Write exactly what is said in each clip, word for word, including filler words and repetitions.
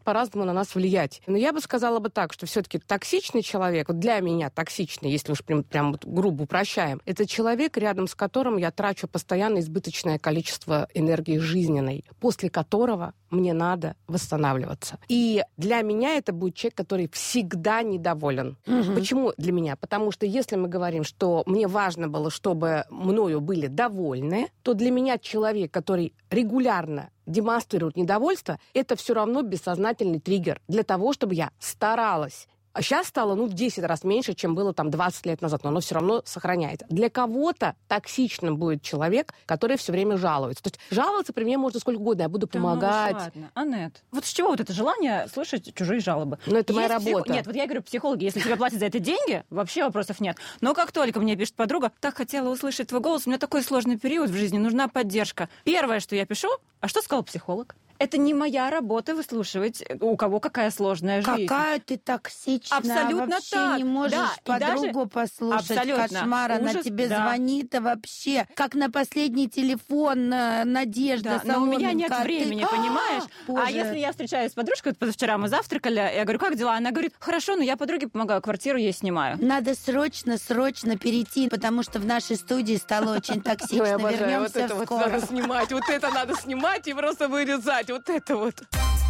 по-разному на нас влиять. Но я бы сказала бы так, что все-таки токсичный человек, вот для меня токсичный, если уж прям, прям вот грубо упрощаем, это человек, рядом с которым я трачу постоянно избыточное количество энергии жизненной, после которого мне надо восстанавливаться. И для меня это будет человек, который всегда недоволен. Угу. Почему для меня? Потому что если мы говорим, что мне важно было, чтобы мною были довольны, то для меня человек, который регулярно демонстрирует недовольство, это все равно бессознательный триггер для того, чтобы я старалась. А сейчас стало, ну, в десять раз меньше, чем было там двадцать лет назад, но оно все равно сохраняется. Для кого-то токсичным будет человек, который все время жалуется. То есть жаловаться при мне можно сколько угодно, я буду да помогать. Ну, ладно, Аннет, вот с чего вот это желание слышать чужие жалобы? Ну, это моя работа. Псих... Нет, вот я говорю, психологи, если тебе платят за это деньги, вообще вопросов нет. Но как только мне пишет подруга, так хотела услышать твой голос, у меня такой сложный период в жизни, нужна поддержка. Первое, что я пишу, а что сказал психолог? Это не моя работа выслушивать, у кого какая сложная жизнь. Какая ты токсичная. Абсолютно вообще так. не можешь да, подругу послушать. Абсолютно. Кошмар, Ужас, она тебе да. звонит, а вообще, как на последний телефон Надежда да, но у меня нет Соломенко, времени, ты... понимаешь? А, а если я встречаюсь с подружкой, вот позавчера мы завтракали, я говорю, как дела? Она говорит, хорошо, но я подруге помогаю, квартиру ей снимаю. Надо срочно, срочно перейти, потому что в нашей студии стало очень токсично. Вернемся вот это скоро. вот надо снимать, вот это надо снимать и просто вырезать, вот это вот.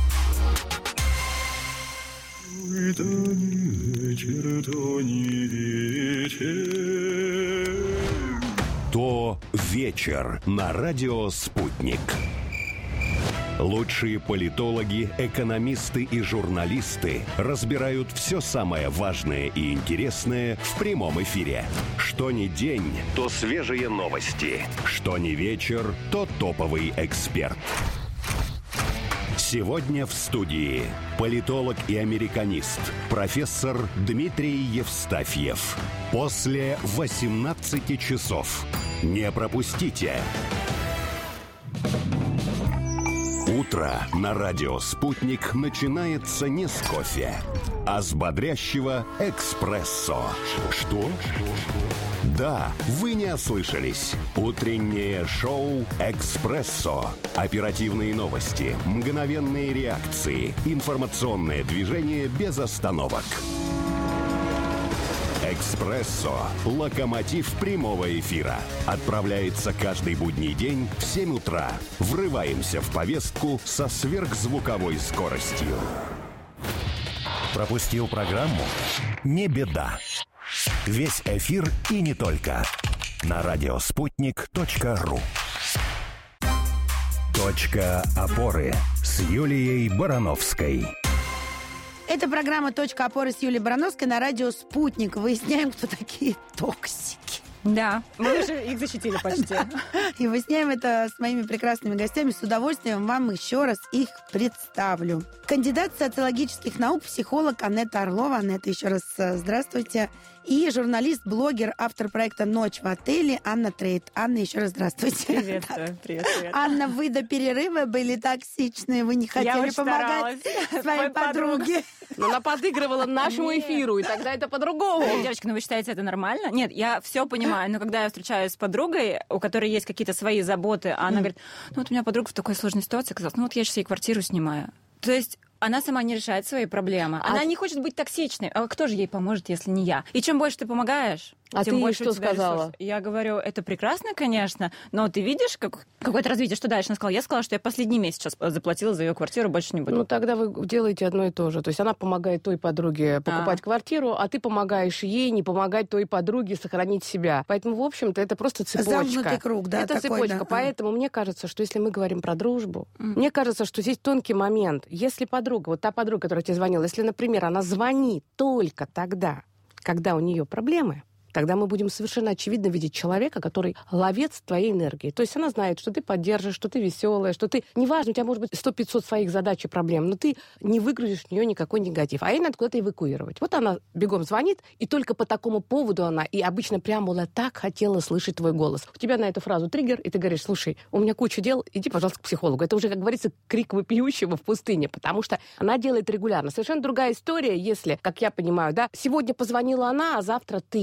То не вечер, то не вечер. То вечер на радио «Спутник». Лучшие политологи, экономисты и журналисты разбирают все самое важное и интересное в прямом эфире. Что ни день, то свежие новости. Что ни вечер, то топовый эксперт. Сегодня в студии политолог и американист, профессор Дмитрий Евстафьев. После восемнадцати часов. Не пропустите. Утро на радио «Спутник» начинается не с кофе, а с бодрящего эспрессо. Что? Да, вы не ослышались. Утреннее шоу «Экспрессо». Оперативные новости, мгновенные реакции, информационное движение без остановок. «Экспрессо» – локомотив прямого эфира. Отправляется каждый будний день в семь утра. Врываемся в повестку со сверхзвуковой скоростью. Пропустил программу? Не беда. Весь эфир и не только. На радиоспутник точка ру. Точка опоры с Юлией Барановской. Это программа «Точка опоры» с Юлией Барановской на радио «Спутник». Выясняем, кто такие токсики. Да, мы уже их защитили почти. И выясняем это с моими прекрасными гостями. С удовольствием вам еще раз их представлю. Кандидат социологических наук, психолог Анетта Орлова. Анетта, еще раз здравствуйте. И журналист, блогер, автор проекта «Ночь в отеле» Анна Трейд. Анна, еще раз здравствуйте. Привет, привет, привет. Анна, вы до перерыва были токсичные, вы не хотели помогать своей подруге. Но она подыгрывала нашему Нет. эфиру, и тогда это по-другому. Девочки, ну вы считаете это нормально? Нет, я все понимаю, но когда я встречаюсь с подругой, у которой есть какие-то свои заботы, а она говорит, ну вот у меня подруга в такой сложной ситуации оказалась, ну вот я сейчас ей квартиру снимаю. То есть она сама не решает свои проблемы. Она а... не хочет быть токсичной. А кто же ей поможет, если не я? И чем больше ты помогаешь, а тем ты больше что у тебя сказала? Ресурс. Я говорю, это прекрасно, конечно, но ты видишь как... какое-то развитие. Что дальше? Она сказала, я сказала, что я последний месяц сейчас заплатила за ее квартиру, больше не буду. Ну, тогда вы делаете одно и то же. То есть она помогает той подруге покупать а. квартиру, а ты помогаешь ей не помогать той подруге сохранить себя. Поэтому, в общем-то, это просто цепочка. Замкнутый круг, да, это такой, цепочка. Да. Поэтому мне кажется, что если мы говорим про дружбу, mm. мне кажется, что здесь тонкий момент. Если подруга, вот та подруга, которая тебе звонила, если, например, она звонит только тогда, когда у нее проблемы, тогда мы будем совершенно очевидно видеть человека, который ловец твоей энергии. То есть она знает, что ты поддержишь, что ты веселая, что ты... Неважно, у тебя может быть сто-пятьсот своих задач и проблем, но ты не выгрузишь в нее никакой негатив. А ей надо куда-то эвакуировать. Вот она бегом звонит, и только по такому поводу она, и обычно прямо была так хотела слышать твой голос. У тебя на эту фразу триггер, и ты говоришь, слушай, у меня куча дел, иди, пожалуйста, к психологу. Это уже, как говорится, крик вопиющего в пустыне, потому что она делает регулярно. Совершенно другая история, если, как я понимаю, да, сегодня позвонила она, а завтра ты. Угу. И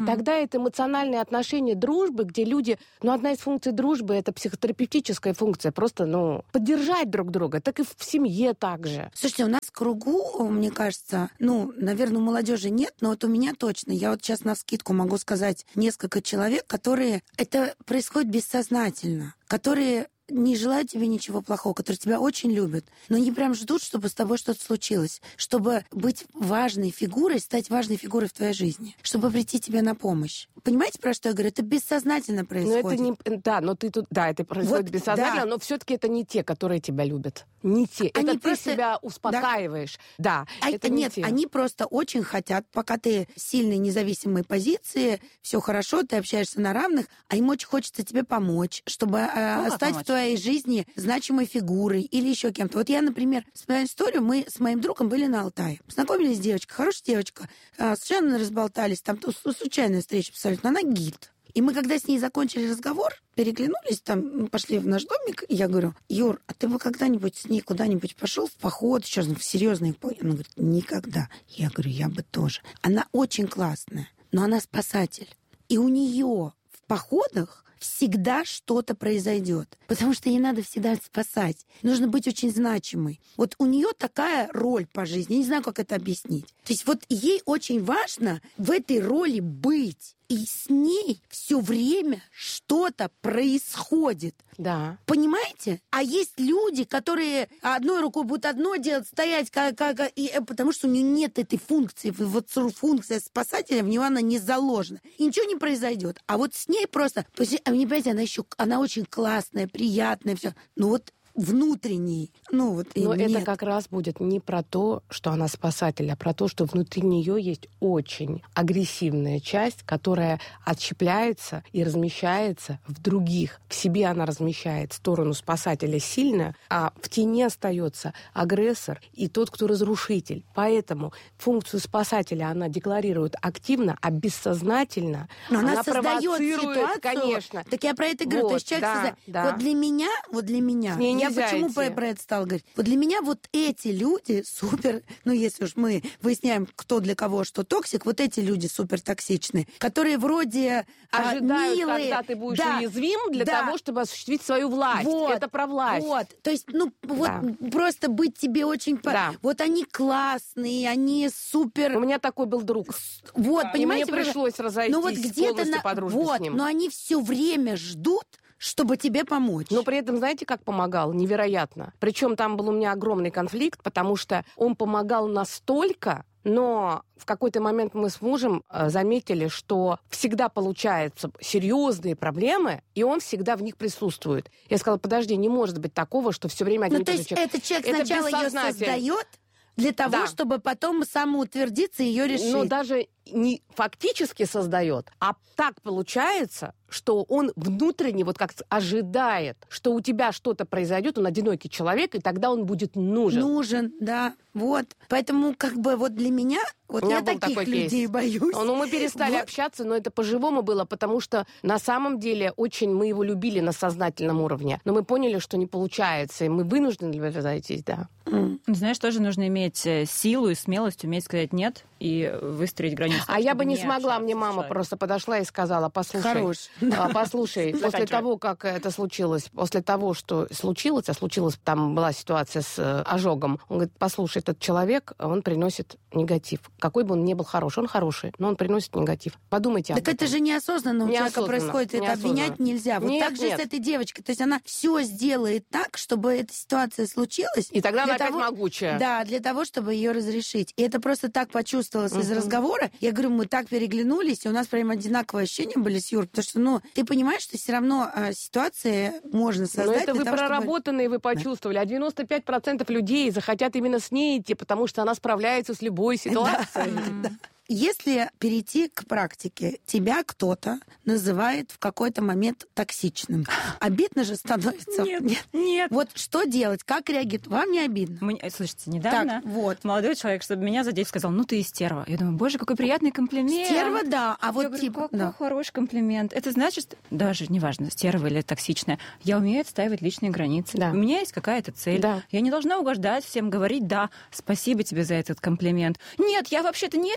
И тогда это эмоциональные отношения дружбы, где люди... Ну, одна из функций дружбы — это психотерапевтическая функция. Просто, ну, поддержать друг друга. Так и в семье также. Слушайте, у нас в кругу, мне кажется, ну, наверное, у молодежи нет, но вот у меня точно. Я вот сейчас навскидку могу сказать несколько человек, которые... Это происходит бессознательно. Которые не желают тебе ничего плохого, которые тебя очень любят, но они прям ждут, чтобы с тобой что-то случилось, чтобы быть важной фигурой, стать важной фигурой в твоей жизни, чтобы прийти тебе на помощь. Понимаете, про что я говорю? Это бессознательно происходит. Но это не... Да, но ты тут... Да, это происходит Вот, бессознательно, да. но все-таки это не те, которые тебя любят. Не те. Они это просто... ты себя успокаиваешь. Да, А, это не нет, те. они просто очень хотят, пока ты в сильной независимой позиции, все хорошо, ты общаешься на равных, а им очень хочется тебе помочь, чтобы э, как стать помочь? в твоей жизни значимой фигурой или еще кем-то. Вот я, например, вспоминаю историю, мы с моим другом были на Алтае. Познакомились с девочкой, хорошая девочка, э, случайно разболтались, там то- случайная встреча абсолютно, она гид. И мы, когда с ней закончили разговор, переглянулись, там, пошли в наш домик, и я говорю: Юр, а ты бы когда-нибудь с ней куда-нибудь пошел в поход, сейчас в серьезный поход? Она говорит: никогда. Я говорю: я бы тоже. Она очень классная, но она спасатель. И у нее в походах всегда что-то произойдет, потому что ей надо всегда спасать. Нужно быть очень значимой. Вот у нее такая роль по жизни, я не знаю, как это объяснить. То есть вот ей очень важно в этой роли быть. И с ней все время что-то происходит. Да. Понимаете? А есть люди, которые одной рукой будут одно делать, стоять, как, как, и, потому что у нее нет этой функции. Вот функция спасателя, в нее она не заложена. И ничего не произойдет. А вот с ней просто... А вы не понимаете, она еще она очень классная, приятная, все. Ну вот внутренний. Ну, вот, Но нет. это как раз будет не про то, что она спасатель, а про то, что внутри нее есть очень агрессивная часть, которая отщепляется и размещается в других. В себе она размещает сторону спасателя сильно, а в тени остается агрессор и тот, кто разрушитель. Поэтому функцию спасателя она декларирует активно, а бессознательно Но она, она создает провоцирует, ситуацию. конечно. Так я про это говорю. Вот, То есть человек да, создает. да. Вот для меня, вот для меня, С ней я нельзя почему идти. про, про это стала говорить? Вот для меня вот эти люди супер, ну если уж мы выясняем, кто для кого что токсик, вот эти люди супер токсичные, которые вроде а, Ожидают, милые, когда ты будешь да, уязвим для да. того, чтобы осуществить свою власть. Вот, Это про власть. Вот, то есть, ну, вот Да. просто быть тебе очень... по- Да. Вот они классные, они супер... У меня такой был друг. Вот, И понимаете? мне пришлось разойтись ну, вот где-то полностью на... по дружбе Вот, с ним. но они все время ждут, чтобы тебе помочь. Но при этом, знаете, как помогал? Невероятно. Причем там был у меня огромный конфликт, потому что он помогал настолько, но в какой-то момент мы с мужем э, заметили, что всегда получаются серьезные проблемы, и он всегда в них присутствует. Я сказала: подожди, не может быть такого, что все время один Ну, и то тот же есть человек. этот человек Это сначала ее бессознательно. создает для того, Да. чтобы потом самоутвердиться и ее решить. Но даже не фактически создает, а так получается, что он внутренне вот как ожидает, что у тебя что-то произойдет, он одинокий человек, и тогда он будет нужен. Нужен, да. Вот. Поэтому как бы вот для меня, вот У меня я был таких такой людей кейс. боюсь. Ну, мы перестали Вот. общаться, но это по-живому было, потому что на самом деле очень мы его любили на сознательном уровне. Но мы поняли, что не получается, и мы вынуждены разойтись, да. М. Знаешь, тоже нужно иметь э, силу и смелость, уметь сказать «нет» и выстроить границу. А я бы не чтобы смогла, общаться мне с мама человеком. просто подошла и сказала: послушай, Хорош. а, послушай, после Заканчивай. того, как это случилось, после того, что случилось, а случилось, там была ситуация с э, ожогом, он говорит: послушай, этот человек, он приносит негатив. Какой бы он ни был хороший, он хороший, но он приносит негатив. Подумайте об Так этом. это же неосознанно у человека Неосознанно, происходит, это неосознанно. обвинять нельзя. Вот Нет, так же нет. с этой девочкой. То есть она все сделает так, чтобы эта ситуация случилась. И тогда она для опять того- могучая. Да, для того, чтобы ее разрешить. И это просто так почувствовалось из Мгм. разговора. Я говорю, мы так переглянулись, и у нас прям одинаковые ощущения были с Юрой, потому что, ну, ты понимаешь, что все равно а, ситуации можно Но создать. это для вы того, чтобы- проработанные, вы почувствовали. А девяносто пять процентов людей захотят именно с ней идти, потому что она справляется с любой ситуацией. Если перейти к практике, тебя кто-то называет в какой-то момент токсичным. Обидно же становится. Нет, нет. Вот что делать? Как реагировать? Вам не обидно? Мне- э, Слушайте, недавно Так, вот. молодой человек, чтобы меня задеть, сказал: ну ты и стерва. Я думаю: боже, какой приятный комплимент. Стерва, да. А Я вот говорю, типа... какой да. хороший комплимент. Это значит, даже неважно, стерва или токсичная, я умею отстаивать личные границы. Да. У меня есть какая-то цель. Да. Я не должна угождать всем, говорить: да, спасибо тебе за этот комплимент. Нет, я вообще-то не это имела в виду.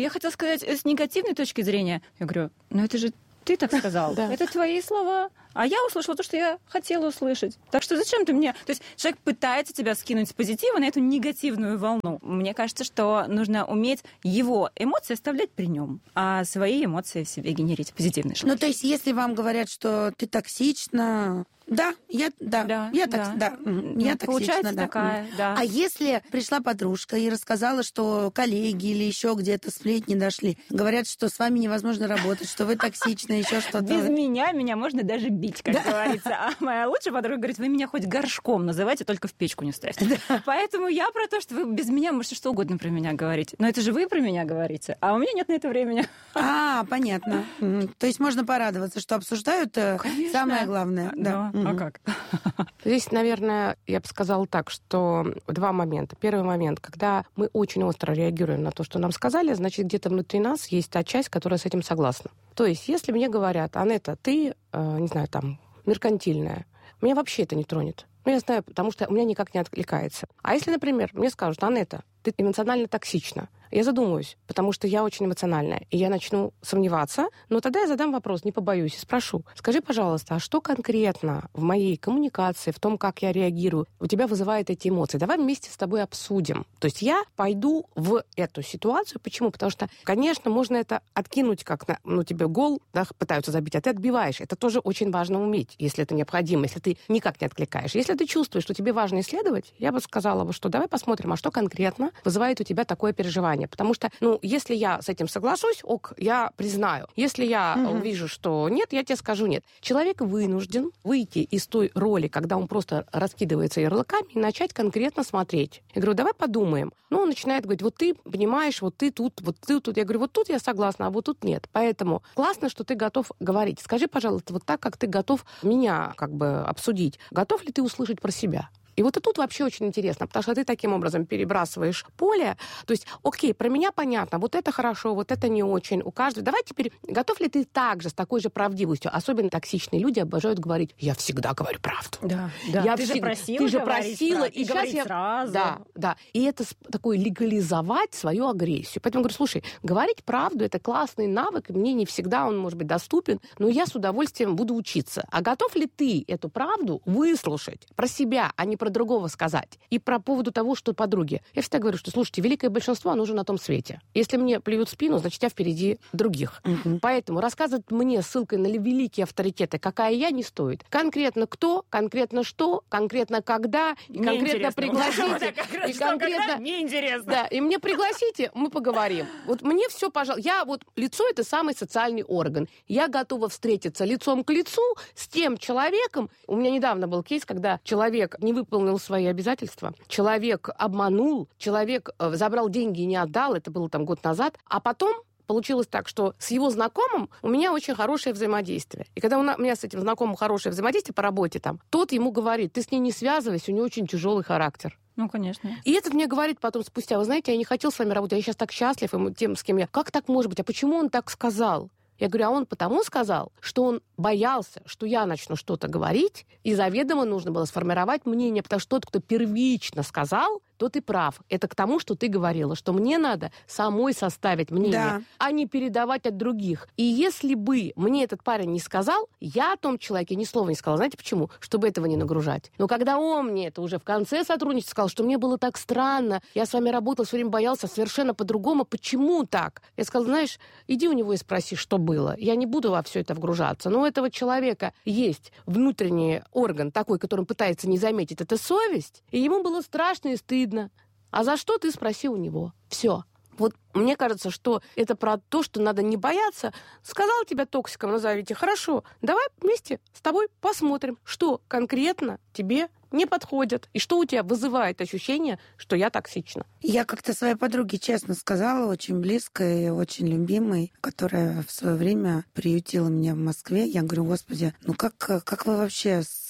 я хотела сказать с негативной точки зрения. Я говорю, ну это же ты так сказал. Это твои слова. А я услышала то, что я хотела услышать. Так что зачем ты мне... То есть человек пытается тебя скинуть с позитива на эту негативную волну. Мне кажется, что нужно уметь его эмоции оставлять при нем, а свои эмоции в себе генерить позитивные. Ну, то есть, если вам говорят, что ты токсична... Да, я, да, да, я, да. Так, да, Ну, я получается токсична, да. такая, да. А если пришла подружка и рассказала, что коллеги или еще где-то сплетни дошли, говорят, что с вами невозможно работать, что вы токсичны, еще что-то. Без меня меня можно даже бить, как да. говорится. А моя лучшая подруга говорит, вы меня хоть горшком называйте, только в печку не ставьте. Да. Поэтому я про то, что вы без меня можете что угодно про меня говорить. Но это же вы про меня говорите, а у меня нет на это времени. А, понятно. То есть можно порадоваться, что обсуждают Конечно. Самое главное. Да. Угу. А как? Здесь, наверное, я бы сказала так, что два момента. Первый момент, когда мы очень остро реагируем на то, что нам сказали, значит, где-то внутри нас есть та часть, которая с этим согласна. То есть, если мне говорят, Анетта, ты, э, не знаю, там, меркантильная, меня вообще это не тронет. Ну, я знаю, потому что у меня никак не откликается. А если, например, мне скажут, Анетта, ты эмоционально токсична, я задумаюсь, потому что я очень эмоциональная, и я начну сомневаться, но тогда я задам вопрос, не побоюсь, и спрошу, скажи, пожалуйста, а что конкретно в моей коммуникации, в том, как я реагирую, у тебя вызывает эти эмоции? Давай вместе с тобой обсудим. То есть я пойду в эту ситуацию. Почему? Потому что, конечно, можно это откинуть, как на, ну, тебе гол, да, пытаются забить, а ты отбиваешь. Это тоже очень важно уметь, если это необходимо, если ты никак не откликаешь. Если ты чувствуешь, что тебе важно исследовать, я бы сказала, что давай посмотрим, а что конкретно вызывает у тебя такое переживание. Потому что, ну, если я с этим соглашусь, ок, я признаю. Если я угу. увижу, что нет, я тебе скажу нет. Человек вынужден выйти из той роли, когда он просто раскидывается ярлыками, и начать конкретно смотреть. Я говорю, давай подумаем. Ну, он начинает говорить, вот ты понимаешь, вот ты тут, вот ты тут. Я говорю, вот тут я согласна, а вот тут нет. Поэтому классно, что ты готов говорить. Скажи, пожалуйста, вот так, как ты готов меня как бы обсудить. Готов ли ты услышать про себя? И вот и тут вообще очень интересно, потому что ты таким образом перебрасываешь поле. То есть, окей, про меня понятно, вот это хорошо, вот это не очень. У каждого. Давай теперь, готов ли ты также с такой же правдивостью? Особенно токсичные люди обожают говорить, я всегда говорю правду. Да, да. Я ты всегда... же просила Ты же говорить просила, правду, и сейчас я... сразу. Да, да. И это такое легализовать свою агрессию. Поэтому я говорю, слушай, говорить правду — это классный навык, и мне не всегда он может быть доступен, но я с удовольствием буду учиться. А готов ли ты эту правду выслушать про себя, а не про другого сказать? И про поводу того, что подруги. Я всегда говорю, что, слушайте, великое большинство, оно уже на том свете. Если мне плюют в спину, значит, я впереди других. Uh-huh. Поэтому рассказывать мне ссылкой на великие авторитеты, какая я, не стоит. Конкретно кто, конкретно что, конкретно когда, и мне конкретно пригласите. И конкретно неинтересно. Да, и мне пригласите, мы поговорим. Вот мне все, пожалуйста. Я вот, лицо — это самый социальный орган. Я готова встретиться лицом к лицу с тем человеком. У меня недавно был кейс, когда человек не выполнил свои обязательства, человек обманул, человек забрал деньги и не отдал, это было там год назад, а потом получилось так, что с его знакомым у меня очень хорошее взаимодействие. И когда у меня с этим знакомым хорошее взаимодействие по работе, там, тот ему говорит, ты с ней не связывайся, у нее очень тяжелый характер. Ну, конечно. И этот мне говорит потом спустя, вы знаете, я не хотел с вами работать, я сейчас так счастлив ему, тем, с кем я. Как так может быть? А почему он так сказал? Я говорю, а он потому сказал, что он боялся, что я начну что-то говорить, и заведомо нужно было сформировать мнение, потому что тот, кто первично сказал, тот и прав. Это к тому, что ты говорила, что мне надо самой составить мнение, да. а не передавать от других. И если бы мне этот парень не сказал, я о том человеке ни слова не сказала. Знаете почему? Чтобы этого не нагружать. Но когда он мне это уже в конце сотрудничества сказал, что мне было так странно, я с вами работал, все время боялся совершенно по-другому, почему так? Я сказала, знаешь, иди у него и спроси, что было. Я не буду во все это вгружаться. Но у этого человека есть внутренний орган такой, который он пытается не заметить. Это совесть. И ему было страшно и стыдно. А за что, ты спроси у него. Все. Вот мне кажется, что это про то, что надо не бояться. Сказал тебя токсиком, назовите. Хорошо, давай вместе с тобой посмотрим, что конкретно тебе не подходит, и что у тебя вызывает ощущение, что я токсична. Я как-то своей подруге честно сказала, очень близкой, очень любимой, которая в свое время приютила меня в Москве. Я говорю, господи, ну как, как вы вообще с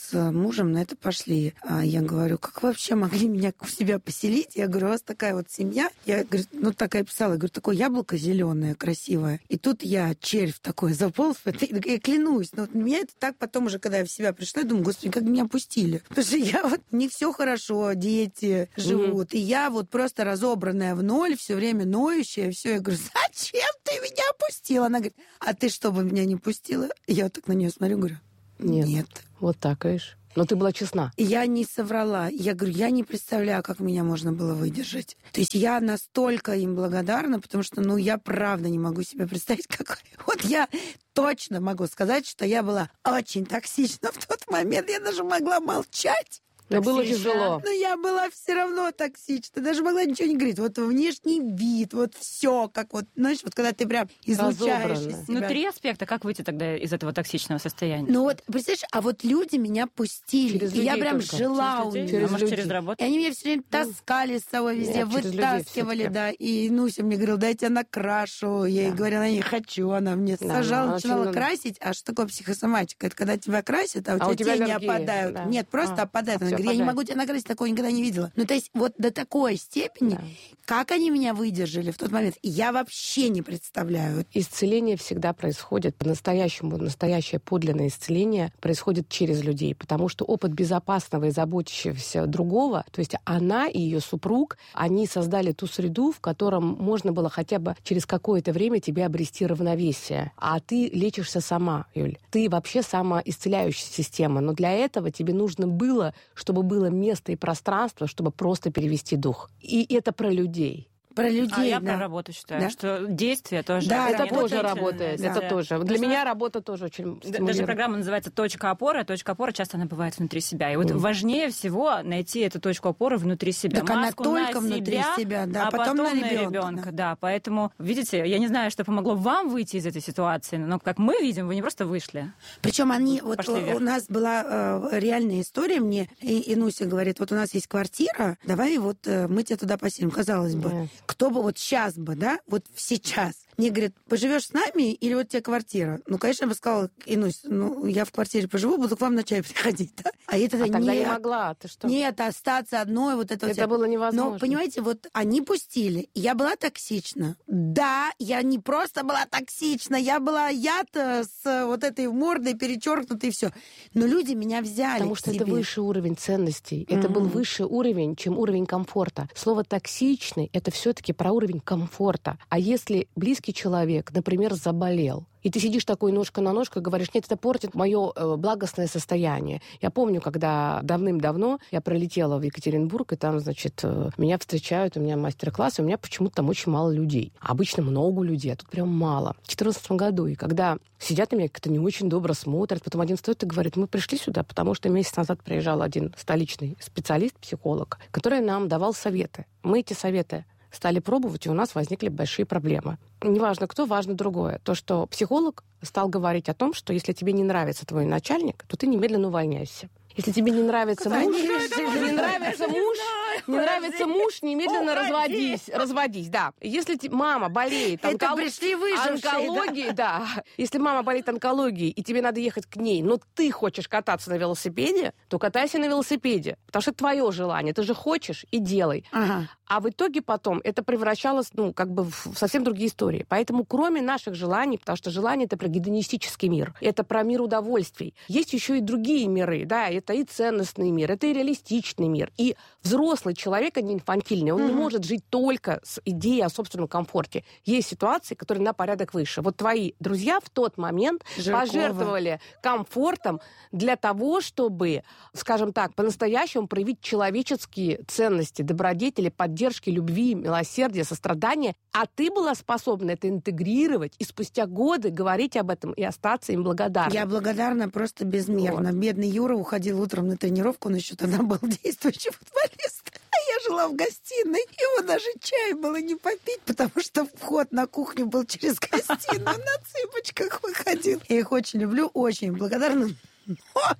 с мужем на это пошли. А я говорю, как вы вообще могли меня в себя поселить? Я говорю, у вас такая вот семья. Я говорю, ну такая писала, я говорю, такое яблоко зеленое, красивое. И тут я, червь такой, заполз. Я клянусь, но вот меня это так потом уже, когда я в себя пришла, я думаю, господи, как меня пустили. Потому что я вот, не все хорошо, дети живут. Mm-hmm. И я вот просто разобранная в ноль, все время ноющая, все. Я говорю, зачем ты меня пустила? Она говорит, а ты что, бы меня не пустила? Я вот так на нее смотрю, говорю, нет. Нет. Вот так, видишь. Но ты была честна. Я не соврала. Я говорю, я не представляю, как меня можно было выдержать. То есть я настолько им благодарна, потому что, ну, я правда не могу себе представить, как... Вот я точно могу сказать, что я была очень токсична в тот момент. Я даже могла молчать. Но было тяжело. Но я была все равно токсична. Даже могла ничего не говорить. Вот внешний вид, вот все, как вот, знаешь, вот когда ты прям излучаешь из себя. Ну, три аспекта. Как выйти тогда из этого токсичного состояния? Ну вот, представляешь, а вот люди меня пустили. Через и я прям только. жила через у них. Через, а может, людей. через работу? И они меня все время таскали с собой везде, Нет, вытаскивали, да. И Нуся мне говорила, дайте я накрашу. Я ей Да. говорила, я не хочу. Она мне Да, сажала, она начинала очень- красить. А что такое психосоматика? Это когда тебя красят, а у А у тебя тебя тени аллергия, опадают. да. Нет, просто А, опадают. а Она всё говорит, я не опадает. могу тебя накрасить, такого никогда не видела. Ну, то есть вот до такой степени, Да. как они меня выдержали в тот момент, я вообще не представляю. Исцеление всегда происходит по-настоящему. Настоящее подлинное исцеление происходит через людей, потому что опыт безопасного и заботящегося другого, то есть она и ее супруг, они создали ту среду, в котором можно было хотя бы через какое-то время тебе обрести равновесие. А ты лечишься сама, Юль. Ты вообще самоисцеляющая система. Но для этого тебе нужно было, чтобы было место и пространство, чтобы просто перевести дух. И это про людей. Про людей, А я да. про работу считаю, Да. что действие тоже. Да, это работает, тоже работает. да. Это тоже. Для Потому меня что работа тоже очень д- Даже стимулирует. программа называется «Точка опоры». Точка опоры часто она бывает внутри себя. И вот Мгм. важнее всего найти эту точку опоры внутри себя. Так она Маску только на внутри себя, себя, да, а потом потом, на на ребёнка, ребенка. да. Да. Поэтому, видите, я не знаю, что помогло вам выйти из этой ситуации, но как мы видим, вы не просто вышли. Причем они, вот Пошли у, вверх. у нас была э, реальная история, мне и, и Нуся говорит, вот у нас есть квартира, давай вот э, мы тебя туда поселим. Казалось бы, Нет. кто бы вот сейчас бы, да, вот сейчас. Мне говорит, поживешь с нами или вот тебе квартира? Ну, конечно, я бы сказала, Инусь, ну, я в квартире поживу, буду к вам на чай приходить, да? А это А тогда нет, не могла. Ты что? нет, остаться одной, вот это, вот Это вся- было невозможно. Но, понимаете, вот они пустили, я была токсична. Да, я не просто была токсична, я была я-то с вот этой мордой перечеркнутой и все. Но люди меня взяли Потому к что себе. это высший уровень ценностей. Это был высший уровень, чем уровень комфорта. Слово «токсичный» — это все-таки про уровень комфорта. А если близкий человек, например, заболел, и ты сидишь такой ножка на ножку и говоришь, нет, это портит мое э, благостное состояние. Я помню, когда давным-давно я прилетела в Екатеринбург, и там, значит, э, меня встречают, у меня мастер-класс, и у меня почему-то там очень мало людей. Обычно много людей, а тут прям мало. В две тысячи четырнадцатом году, и когда сидят на меня, как-то не очень добро смотрят, потом один стоит и говорит, мы пришли сюда, потому что месяц назад приезжал один столичный специалист, психолог, который нам давал советы. Мы эти советы стали пробовать, и у нас возникли большие проблемы. Неважно кто, важно другое. То, что психолог стал говорить о том, что если тебе не нравится твой начальник, то ты немедленно увольняйся. Если тебе не нравится Куда муж, они решили? не нравится муж, не нравится муж, немедленно разводись. Разводись, да. Если те- мама болеет Это онкол- пришли выжившие, да. онкологией, да. Если мама болеет онкологией, и тебе надо ехать к ней, но ты хочешь кататься на велосипеде, то катайся на велосипеде. Потому что это твое желание. Ты же хочешь и делай. Ага. А в итоге потом это превращалось, ну, как бы в совсем другие истории. Поэтому кроме наших желаний, потому что желание — это про гедонистический мир, это про мир удовольствий. Есть еще и другие миры, да, это и ценностный мир, это и реалистичный мир. И взрослый человек, а не инфантильный, он не может жить только с идеей о собственном комфорте. Есть ситуации, которые на порядок выше. Вот твои друзья в тот момент Жиркова. пожертвовали комфортом для того, чтобы, скажем так, по-настоящему проявить человеческие ценности, добродетели, поддержки, любви, милосердия, сострадания. А ты была способна это интегрировать и спустя годы говорить об этом и остаться им благодарной. Я благодарна просто безмерно. Бедный Юра уходил утром на тренировку, он еще тогда был действующий футболист. А я жила в гостиной. Его даже чай было не попить, потому что вход на кухню был через гостиную. На цыпочках выходил. Я их очень люблю, очень благодарна. Но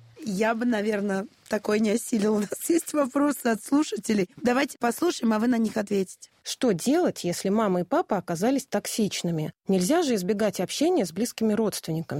я бы, наверное, такой не осилила. У нас есть вопросы от слушателей. Давайте послушаем, а вы на них ответите. Что делать, если мама и папа оказались токсичными? Нельзя же избегать общения с близкими родственниками.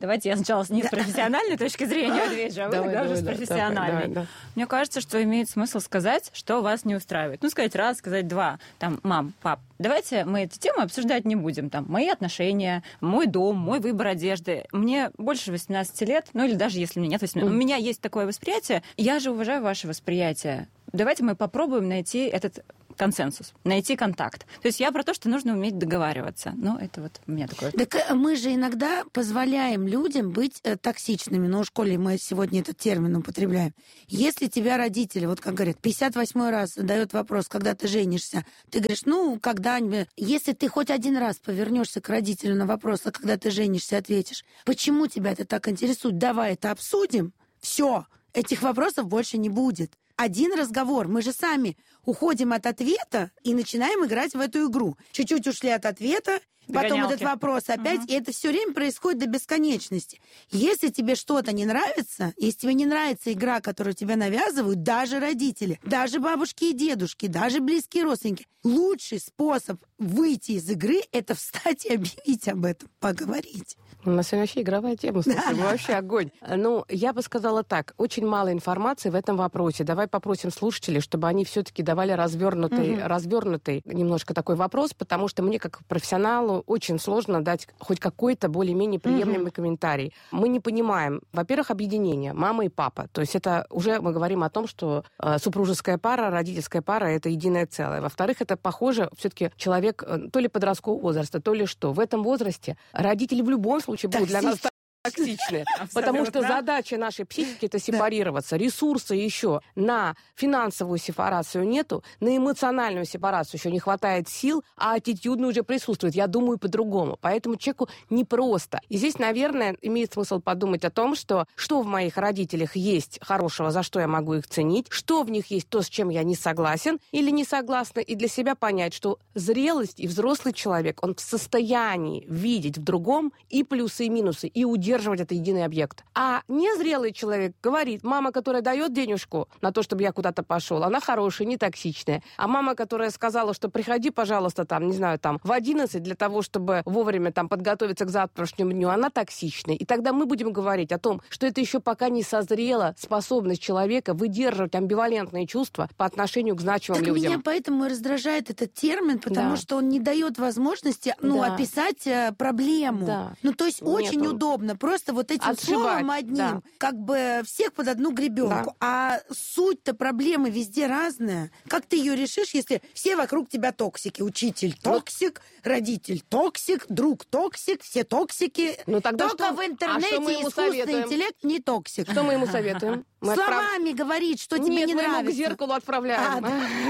Давайте я сначала не с профессиональной точки зрения отвечу, а вы тогда уже с профессиональной. Мне кажется, что имеет смысл сказать, что вас не устраивает. Ну, сказать раз, сказать два. Там, мам, пап, давайте мы эти темы обсуждать не будем. Там, мои отношения, мой дом, мой выбор одежды. Мне больше восемнадцати лет, ну или даже если мне нет восемнадцати. У меня есть такое восприятие. Я же уважаю ваше восприятие. Давайте мы попробуем найти этот консенсус, найти контакт. То есть я про то, что нужно уметь договариваться. Ну, это вот у меня такое... Так мы же иногда позволяем людям быть э, токсичными. Ну, в школе мы сегодня этот термин употребляем. Если тебя родители, вот как говорят, пятьдесят восьмой раз задают вопрос, когда ты женишься, ты говоришь, ну, когда-нибудь... Если ты хоть один раз повернешься к родителю на вопрос, а когда ты женишься, ответишь, почему тебя это так интересует? Давай это обсудим. Все, этих вопросов больше не будет. Один разговор. Мы же сами уходим от ответа и начинаем играть в эту игру. Чуть-чуть ушли от ответа, потом Догонялки. этот вопрос опять, угу. И это все время происходит до бесконечности. Если тебе что-то не нравится, если тебе не нравится игра, которую тебе навязывают, даже родители, даже бабушки и дедушки, даже близкие родственники, лучший способ выйти из игры — это встать и объявить об этом, поговорить. У нас сегодня вообще игровая тема, слушай, вообще огонь. Ну, я бы сказала так, очень мало информации в этом вопросе. Давай попросим слушателей, чтобы они все-таки давали развернутый, угу. развернутый немножко такой вопрос, потому что мне, как профессионалу, очень сложно дать хоть какой-то более-менее приемлемый угу. комментарий. Мы не понимаем, во-первых, объединение мама и папа. То есть это уже мы говорим о том, что э, супружеская пара, родительская пара — это единое целое. Во-вторых, это похоже, все-таки человек э, то ли подросткового возраста, то ли что. В этом возрасте родители в любом случае будут для нас токсичные. Потому что задача нашей психики — это сепарироваться. Ресурса еще на финансовую сепарацию нету, на эмоциональную сепарацию еще не хватает сил, а аттитюдно уже присутствует. Я думаю по-другому. Поэтому человеку непросто. И здесь, наверное, имеет смысл подумать о том, что что в моих родителях есть хорошего, за что я могу их ценить, что в них есть то, с чем я не согласен или не согласна, и для себя понять, что зрелость и взрослый человек, он в состоянии видеть в другом и плюсы, и минусы, и удерживать удерживать это единый объект. А незрелый человек говорит, мама, которая дает денежку на то, чтобы я куда-то пошел, она хорошая, не токсичная. А мама, которая сказала, что приходи, пожалуйста, там, не знаю, там, в одиннадцать для того, чтобы вовремя там подготовиться к завтрашнему дню, она токсичная. И тогда мы будем говорить о том, что это еще пока не созрела способность человека выдерживать амбивалентные чувства по отношению к значимым так людям. Меня поэтому и раздражает этот термин, потому да. что он не дает возможности, ну, да. описать э, проблему. Да. Ну, то есть Нету. Очень удобно просто вот этим Отшивать, словом одним, да. как бы всех под одну гребенку. Да. А суть-то проблемы везде разная. Как ты ее решишь, если все вокруг тебя токсики? Учитель токсик, ну, родитель токсик, друг токсик, все токсики. Ну, тогда Только что? в интернете а искусственный советуем? Интеллект не токсик. Что мы ему советуем? Мы Словами отправ... говорить, что тебе Нет, не мы нравится. Ему к зеркалу отправляем.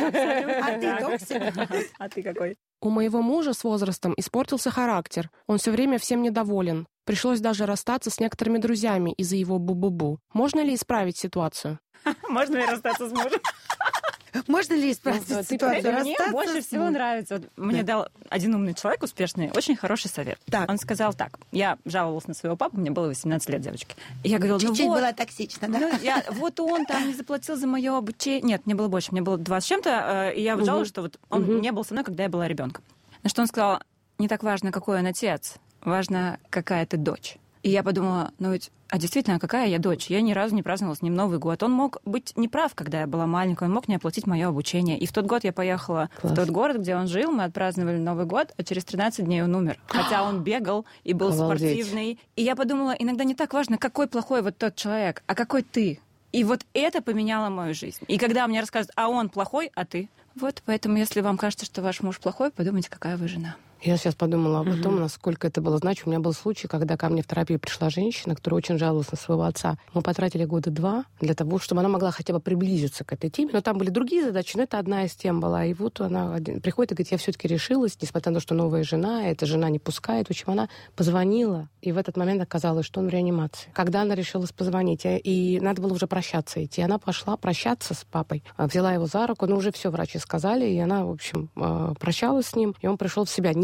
А ты токсик? А ты какой? У моего мужа с возрастом испортился характер. Он все время всем недоволен. Пришлось даже расстаться с некоторыми друзьями из-за его бу-бу-бу. Можно ли исправить ситуацию? Можно ли расстаться с мужем? Можно ли исправить ну, ситуацию? Мне больше всего нравится. Вот мне да. дал один умный человек, успешный, очень хороший совет. Так. Он сказал так. Я жаловалась на своего папу, мне было восемнадцать лет, девочки. И я говорила, чуть-чуть ну вот, была токсична, да? Ну, я, вот он там не заплатил за мое обучение. Нет, мне было больше, мне было два с чем-то, и я жаловалась, угу. что вот он угу. не был со мной, когда я была ребенком. На что он сказал, не так важно, какой он отец, важно, какая ты дочь. И я подумала, ну ведь, а действительно, какая я дочь? Я ни разу не праздновала с ним Новый год. Он мог быть неправ, когда я была маленькая, он мог не оплатить мое обучение. И в тот год я поехала Класс. в тот город, где он жил, мы отпраздновали Новый год, а через тринадцать дней он умер. Хотя он бегал и был Обалдеть. спортивный. И я подумала, иногда не так важно, какой плохой вот тот человек, а какой ты. И вот это поменяло мою жизнь. И когда мне рассказывают, а он плохой, а ты? Вот, поэтому, если вам кажется, что ваш муж плохой, подумайте, какая вы жена. Я сейчас подумала об том, насколько это было значимо. У меня был случай, когда ко мне в терапию пришла женщина, которая очень жаловалась на своего отца. Мы потратили года два для того, чтобы она могла хотя бы приблизиться к этой теме. Но там были другие задачи, но это одна из тем была. И вот она приходит и говорит, я все-таки решилась, несмотря на то, что новая жена, эта жена не пускает. В общем, она позвонила, и в этот момент оказалось, что он в реанимации. Когда она решилась позвонить, и надо было уже прощаться идти, она пошла прощаться с папой, взяла его за руку, но уже все врачи сказали, и она, в общем, прощалась с ним, и он пришел в себя. Не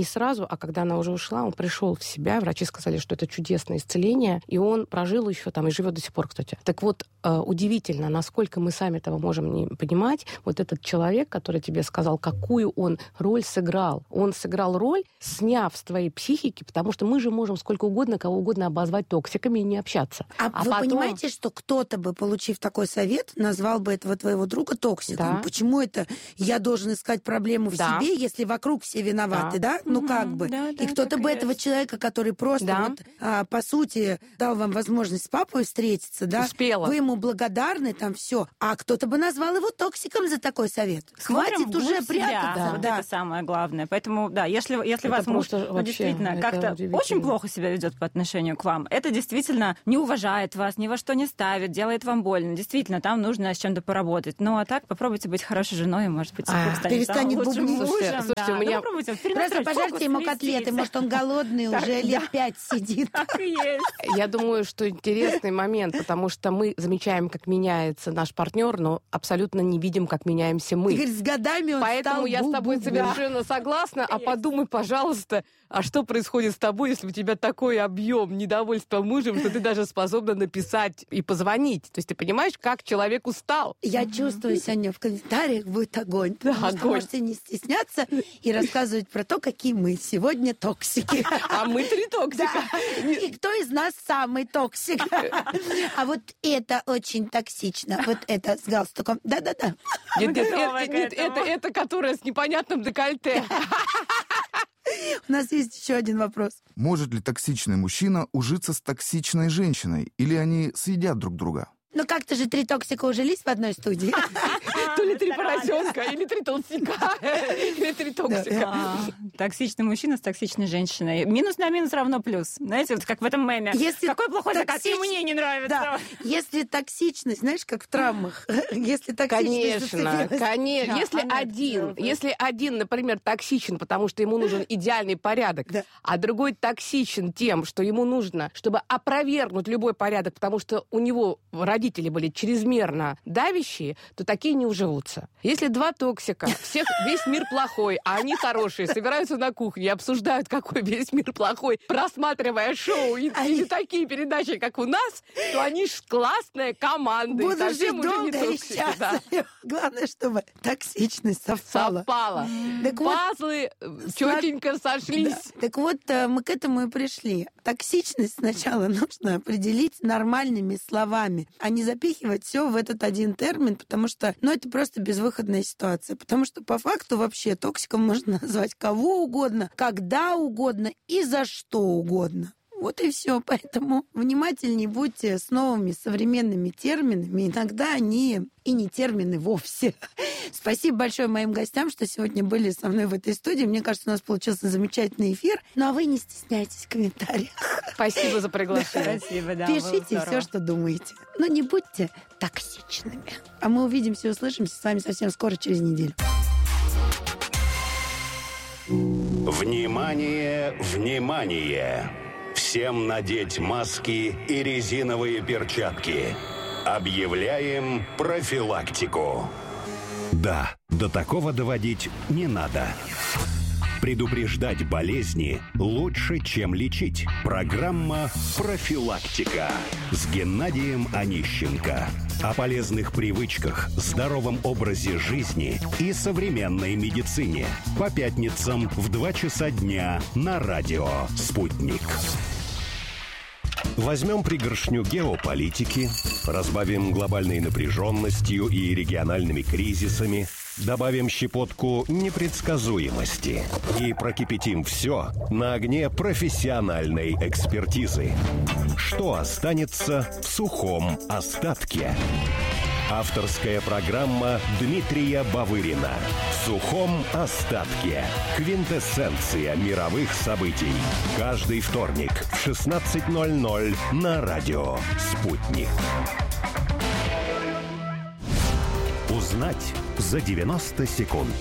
сразу, а когда она уже ушла, он пришел в себя, врачи сказали, что это чудесное исцеление, и он прожил еще там и живет до сих пор, кстати. Так вот, удивительно, насколько мы сами этого можем не понимать. Вот этот человек, который тебе сказал, какую он роль сыграл. Он сыграл роль, сняв с твоей психики, потому что мы же можем сколько угодно, кого угодно обозвать токсиками и не общаться. А, а вы потом... понимаете, что кто-то бы, получив такой совет, назвал бы этого твоего друга токсиком? Да. Почему это я должен искать проблему в да. себе, если вокруг все виноваты, да? да? Ну, как бы. Да, да, и кто-то бы этого человека, который просто, да. вот, а, по сути, дал вам возможность с папой встретиться, да? Успела. Вы ему благодарны, там все. А кто-то бы назвал его токсиком за такой совет. Смотрим Хватит уже прятаться. Да. Вот да. это самое главное. Поэтому, да, если, если вас муж ну, действительно как-то очень плохо себя ведет по отношению к вам, это действительно не уважает вас, ни во что не ставит, делает вам больно. Действительно, там нужно с чем-то поработать. Ну, а так попробуйте быть хорошей женой, может быть, супруг станет самым лучшим мужем. Слушайте, слушайте, да. у меня... ну, попробуйте, Просто пожарьте ему котлеты, может, он голодный, уже лет пять сидит. Так и есть. Я думаю, что интересный момент, потому что мы замечаем, как меняется наш партнер, но абсолютно не видим, как меняемся мы. Игорь, с годами он Поэтому стал я с тобой бу-бу-бу. совершенно согласна. А подумай, пожалуйста, а что происходит с тобой, если у тебя такой объем недовольства мужем, что ты даже способна написать и позвонить? То есть ты понимаешь, как человек устал? Я чувствую, сегодня в комментариях будет огонь. Да, Потому что огонь. можете не стесняться и рассказывать про то, какие мы сегодня токсики. А мы три токсика. И кто из нас самый токсик? А вот это очень токсично. Вот это с галстуком. Да-да-да. Нет, нет, готова нет, к нет, этому. это, это которая с непонятным декольте. У нас есть еще один вопрос. Может ли токсичный мужчина ужиться с токсичной женщиной? Или они съедят друг друга? Ну как-то же три токсика ужились в одной студии. То ли три поросенка, или три толстяка, или три токсика. А, токсичный мужчина с токсичной женщиной. Минус на минус равно плюс. Знаете, вот как в этом меме. Если Какой плохой заказ, и токсич- мне не нравится. Да. Если токсичность, знаешь, как в травмах. Если токсичность Конечно, зацепилась. конечно. Да, Если она один, сделала. если один, например, токсичен, потому что ему нужен идеальный порядок, Да. а другой токсичен тем, что ему нужно, чтобы опровергнуть любой порядок, потому что у него родители были чрезмерно давящие, то такие не уживутся. Если два токсика, всех, весь мир плохой, а они хорошие, собираются на кухне и обсуждают, какой весь мир плохой, просматривая шоу и, Они- и такие передачи, как у нас, то они ж классная команда. и Буду совсем жить уже не долго и токсики, да. счастлив. Главное, чтобы токсичность совпала. Совпало. Так вот, Пазлы четенько сошлись. Да. Так вот, э, мы к этому и пришли. Токсичность сначала нужно определить нормальными словами, а не запихивать все в этот один термин, потому что, ну, это просто безвыходная ситуация. Потому что по факту вообще токсиком можно назвать кого угодно, когда угодно и за что угодно. Вот и все. Поэтому внимательнее будьте с новыми современными терминами. Иногда они и не термины вовсе. Спасибо большое моим гостям, что сегодня были со мной в этой студии. Мне кажется, у нас получился замечательный эфир. Ну а вы не стесняйтесь в комментариях. Спасибо за приглашение. Спасибо, да. было Пишите здорово. все, что думаете. Но не будьте токсичными. А мы увидимся и услышимся с вами совсем скоро, через неделю. Внимание, внимание! Всем надеть маски и резиновые перчатки. Объявляем профилактику. Да, до такого доводить не надо. Предупреждать болезни лучше, чем лечить. Программа «Профилактика» с Геннадием Онищенко. О полезных привычках, здоровом образе жизни и современной медицине. По пятницам в два часа дня на радио «Спутник». Возьмем пригоршню геополитики, разбавим глобальной напряженностью и региональными кризисами, добавим щепотку непредсказуемости и прокипятим все на огне профессиональной экспертизы. Что останется в сухом остатке? Авторская программа Дмитрия Бавырина. В сухом остатке. Квинтэссенция мировых событий. Каждый вторник в шестнадцать ноль ноль на радио «Спутник». Узнать за девяносто секунд.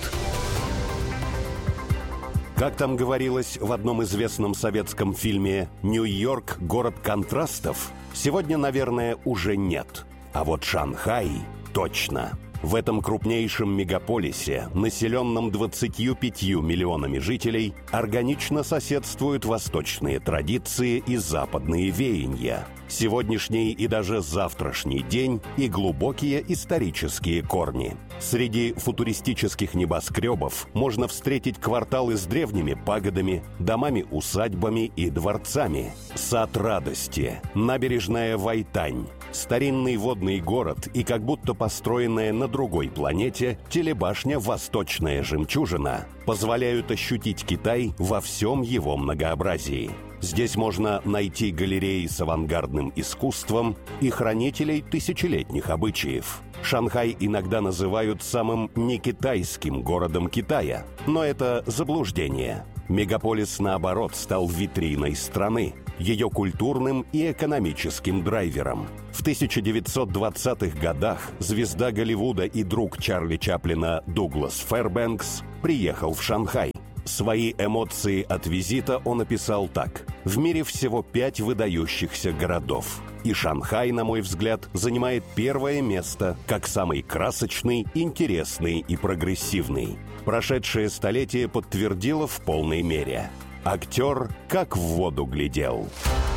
Как там говорилось в одном известном советском фильме «Нью-Йорк. Город контрастов», сегодня, наверное, уже нет. А вот Шанхай точно. В этом крупнейшем мегаполисе, населенном двадцатью пятью миллионами жителей, органично соседствуют восточные традиции и западные веяния, сегодняшний и даже завтрашний день и глубокие исторические корни. Среди футуристических небоскребов можно встретить кварталы с древними пагодами, домами-усадьбами и дворцами. Сад Радости, набережная Вайтань, старинный водный город и как будто построенная на другой планете телебашня «Восточная жемчужина» позволяют ощутить Китай во всем его многообразии. Здесь можно найти галереи с авангардным искусством и хранителей тысячелетних обычаев. Шанхай иногда называют самым некитайским городом Китая, но это заблуждение. Мегаполис, наоборот, стал витриной страны, ее культурным и экономическим драйвером. В тысяча девятьсот двадцатых годах звезда Голливуда и друг Чарли Чаплина Дуглас Фэрбэнкс приехал в Шанхай. Свои эмоции от визита он описал так. «В мире всего пять выдающихся городов. И Шанхай, на мой взгляд, занимает первое место как самый красочный, интересный и прогрессивный. Прошедшее столетие подтвердило в полной мере. Актер как в воду глядел».